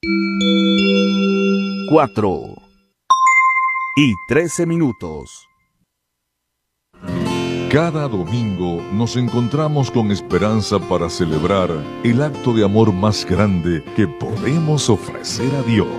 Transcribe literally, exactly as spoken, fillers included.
Cuatro y trece minutos. Cada domingo nos encontramos con esperanza para celebrar el acto de amor más grande que podemos ofrecer a Dios.